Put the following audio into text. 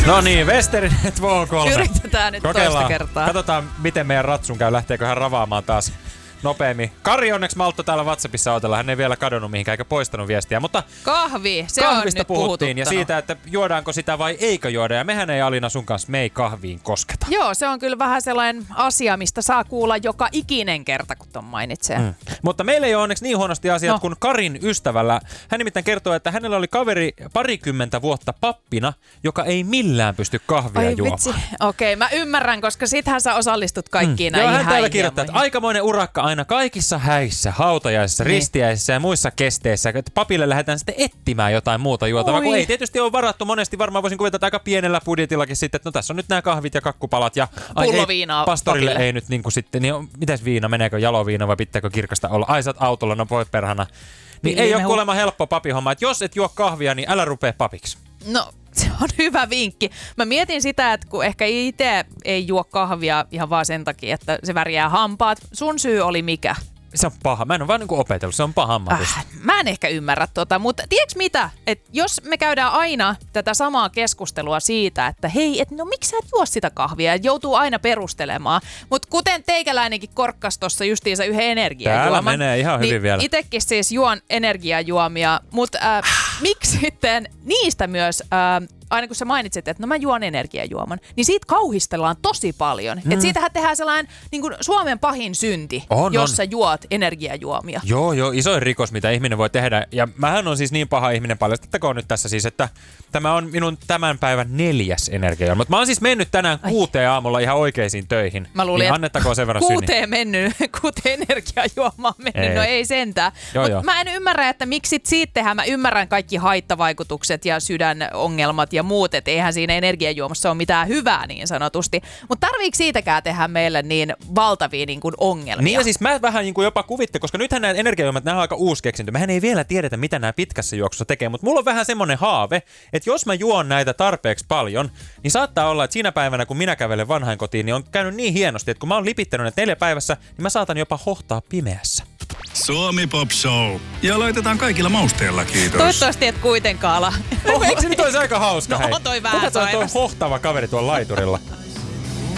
No niin, Westerin Tvon 3. Yritetään nyt toista kertaa. Katsotaan, miten meidän ratsun käy. Lähteekö hän ravaamaan taas nopeammin. Kari onneksi malttoi täällä WhatsAppissa otella. Hän ei vielä kadonnut mihinkään eikä poistanut viestiä. Mutta kahvi, se on nyt puhuttiin ja siitä, että juodaanko sitä vai eikö juoda. Ja mehän ei Alina sun kanssa, me ei kahviin kosketa. Joo, se on kyllä vähän sellainen asia, mistä saa kuulla joka ikinen kerta, kun ton mainitsee. Mutta meillä ei ole onneksi niin huonosti asiat kuin Karin ystävällä. Hän nimittäin kertoo, että hänellä oli kaveri 20 vuotta pappina, joka ei millään pysty kahvia juomaan. Okei, mä ymmärrän, koska sittenhän sä osallistut kaikkiin näihin hän täällä kirjoittaa, että aikamoinen urakka aina kaikissa häissä, hautajaisissa, ristiäisissä ja muissa kesteissä. Että papille lähdetään sitten etsimään jotain muuta juotavaa, kun ei tietysti ole varattu monesti. Varmaan voisin kuvitella, että aika pienellä budjetillakin sitten, että no tässä on nyt nämä kahvit ja kakkupalat. Ja pulloviinaa pastorille papille. Ei nyt niin kuin sitten, niin mitäs viina, meneekö jaloviina vai pitääkö kirkasta olla? Ai sä oot autolla, no voi perhana. Niin ei ole kuulemma helppo papihomma, että jos et juo kahvia, niin älä rupea papiksi. No, se on hyvä vinkki. Mä mietin sitä, että kun ehkä itse ei juo kahvia ihan vaan sen takia, että se värjää hampaat. Sun syy oli mikä? Se on paha. Mä en ole vaan niinku opetellut. Se on paha ammatus. Mä en ehkä ymmärrä mutta tiedätkö mitä? Et jos me käydään aina tätä samaa keskustelua siitä, että hei, no miksi sä et juo sitä kahvia? Et joutuu aina perustelemaan. Mutta kuten teikäläinenkin korkkas tuossa justiinsa yhden energiajuoman. Täällä menee ihan hyvin vielä. Itekin siis juon energiajuomia, mutta miksi sitten niistä myös... aina kun sä mainitsit, että no mä juon energiajuoman, niin siitä kauhistellaan tosi paljon. Että siitähän tehdään sellainen niin kuin Suomen pahin synti, jos sä juot energiajuomia. Joo, isoin rikos, mitä ihminen voi tehdä. Ja mähän on siis niin paha ihminen, paljastettakoon nyt tässä siis, että tämä on minun tämän päivän 4. energiajuoma. Mutta mä oon siis mennyt tänään 6 aamulla ihan oikeisiin töihin. Mä luulin, niin annettakoon sen verran 6 energiajuomaan mennyt, no ei sentään. Mutta mä en ymmärrä, että miksi siitä tehdään. Mä ymmärrän kaikki haittavaikutukset ja sydänongelmat ja muut, että eihän siinä energiajuomassa ole mitään hyvää niin sanotusti. Mutta tarviiko siitäkään tehdä meille niin valtavia niin kuin ongelmia? Niin ja siis mä vähän niin kuin jopa kuvitte, koska nythän nämä energiajuomat, nämä on aika uusi keksintö. Mehän ei vielä tiedetä, mitä nämä pitkässä juoksussa tekee, mutta mulla on vähän semmoinen haave, että jos mä juon näitä tarpeeksi paljon, niin saattaa olla, että siinä päivänä, kun minä kävelen vanhainkotiin, niin on käynyt niin hienosti, että kun mä oon lipittänyt näitä 4 päivässä, niin mä saatan jopa hohtaa pimeässä. Suomi Pop Show. Ja laitetaan kaikilla mausteilla, kiitos. Toivottavasti et kuitenkaan ala. Eikö se nyt olisi aika hauska? No on toi vähän. Kuka toi hohtava kaveri tuolla laiturilla?